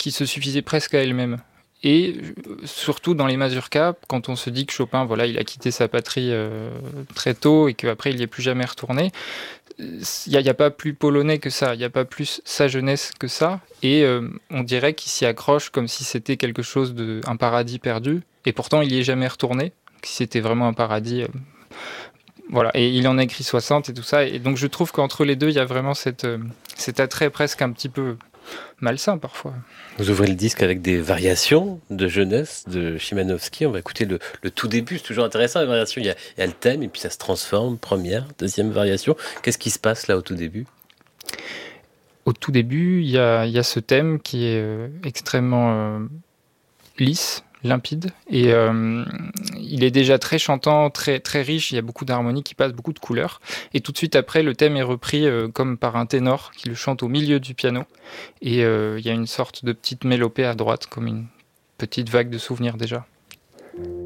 qui se suffisait presque à elle-même. Et surtout dans les mazurkas, quand on se dit que Chopin, voilà, il a quitté sa patrie très tôt et qu'après il n'y est plus jamais retourné, il n'y a pas plus polonais que ça, il n'y a pas plus sa jeunesse que ça, et on dirait qu'il s'y accroche comme si c'était quelque chose un paradis perdu, et pourtant il n'y est jamais retourné, si c'était vraiment un paradis. Voilà, et il en a écrit 60 et tout ça, et donc je trouve qu'entre les deux, il y a vraiment cet attrait presque un petit peu malsain parfois. Vous ouvrez le disque avec des variations de jeunesse de Chimanovski. On va écouter le tout début. C'est toujours intéressant, les variations. Il y a le thème et puis ça se transforme. Première, deuxième variation. Qu'est-ce qui se passe là au tout début ? Au tout début, il y a ce thème qui est extrêmement lisse, limpide, et il est déjà très chantant, très, très riche. Il y a beaucoup d'harmonies qui passent, beaucoup de couleurs. Et tout de suite après, le thème est repris comme par un ténor qui le chante au milieu du piano. Et il y a une sorte de petite mélopée à droite, comme une petite vague de souvenirs déjà.